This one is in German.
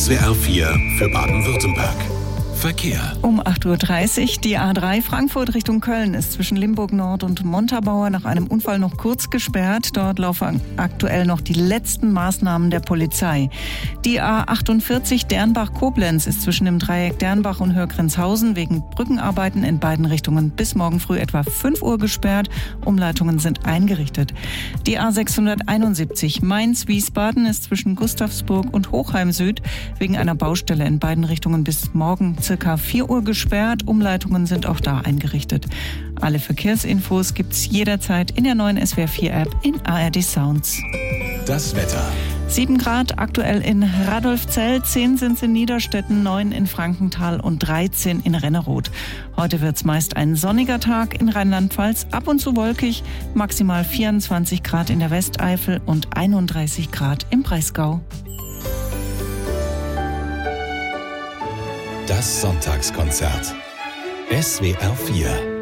SWR 4 für Baden-Württemberg. Verkehr. Um 8.30 Uhr die A3 Frankfurt Richtung Köln ist zwischen Limburg Nord und Montabaur nach einem Unfall noch kurz gesperrt. Dort laufen aktuell noch die letzten Maßnahmen der Polizei. Die A48 Dernbach-Koblenz ist zwischen dem Dreieck Dernbach und Hörgrenzhausen wegen Brückenarbeiten in beiden Richtungen bis morgen früh etwa 5 Uhr gesperrt. Umleitungen sind eingerichtet. Die A671 Mainz-Wiesbaden ist zwischen Gustavsburg und Hochheim Süd wegen einer Baustelle in beiden Richtungen bis morgen circa 4 Uhr gesperrt. Umleitungen sind auch da eingerichtet. Alle Verkehrsinfos gibt's jederzeit in der neuen SWR 4 App in ARD Sounds. Das Wetter. 7 Grad aktuell in Radolfzell, 10 sind es in Niederstetten, 9 in Frankenthal und 13 in Renneroth. Heute wird's meist ein sonniger Tag in Rheinland-Pfalz, ab und zu wolkig, maximal 24 Grad in der Westeifel und 31 Grad im Breisgau. Das Sonntagskonzert. SWR 4